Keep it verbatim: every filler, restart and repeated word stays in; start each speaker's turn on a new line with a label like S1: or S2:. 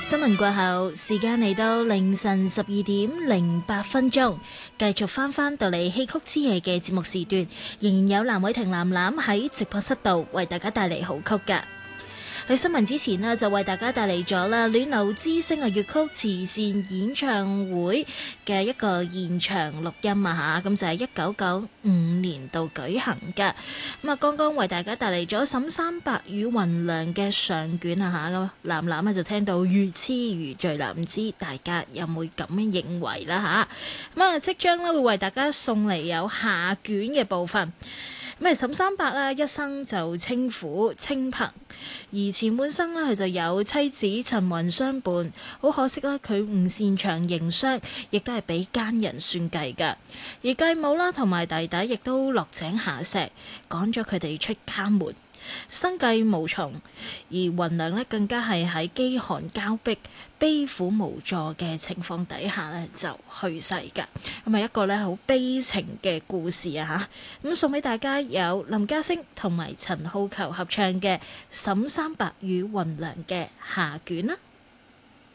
S1: 新聞過後，時間嚟到凌晨十二點零八分鐘，繼續翻翻到嚟戲曲之夜嘅節目時段，仍然有藍偉霆藍藍喺直播室度為大家帶嚟好曲㗎。喺新聞之前呢，就為大家帶嚟咗啦暖流之聲啊粵曲慈善演唱會嘅一個現場錄音啊嚇，咁就係一九九五年度舉行嘅。咁啊，剛剛為大家帶嚟咗沈三白與雲娘嘅上卷啊嚇，咁藍藍咧就聽到如痴如醉啦，唔知大家有冇咁樣認為啦嚇？咁啊，即將咧會為大家送嚟有下卷嘅部分。咁啊，沈三白咧一生就清苦清貧，而前半生咧佢就有妻子陳雲相伴，好可惜啦，佢唔擅長營商，亦都係俾奸人算計㗎。而繼母啦同埋弟弟亦都落井下石，趕咗佢哋出家門，生計無從。而雲娘呢更加係喺飢寒交迫、悲苦無助嘅情況底下呢就去世㗎。咁係一個呢好悲情嘅故事啊嚇！咁送俾大家有林家聲同埋陳浩球合唱嘅《沈三白與雲娘》嘅下卷啦。